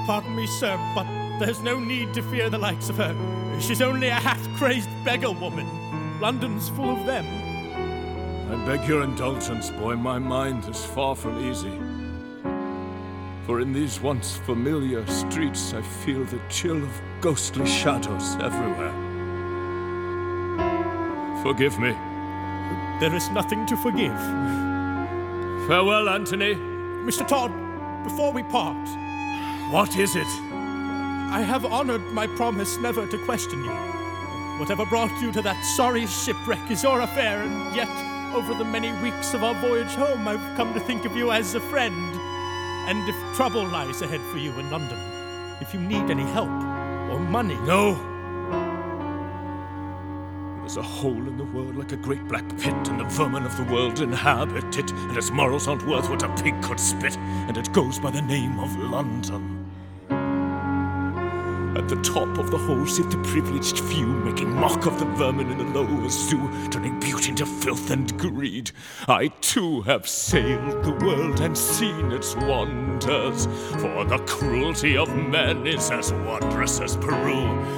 Pardon me, sir, but there's no need to fear the likes of her. She's only a half-crazed beggar woman. London's full of them. I beg your indulgence, boy. My mind is far from easy. For in these once familiar streets I feel the chill of ghostly shadows everywhere. Forgive me. There is nothing to forgive. Farewell, Anthony. Mr. Todd, before we part... What is it? I have honored my promise never to question you. Whatever brought you to that sorry shipwreck is your affair, and yet, over the many weeks of our voyage home, I've come to think of you as a friend. And if trouble lies ahead for you in London, if you need any help or money... No! There's a hole in the world like a great black pit, and the vermin of the world inhabit it, and its morals aren't worth what a pig could spit, and it goes by the name of London. At the top of the hole sit the privileged few, making mock of the vermin in the lower zoo, turning beauty into filth and greed. I too have sailed the world and seen its wonders, for the cruelty of men is as wondrous as Peru.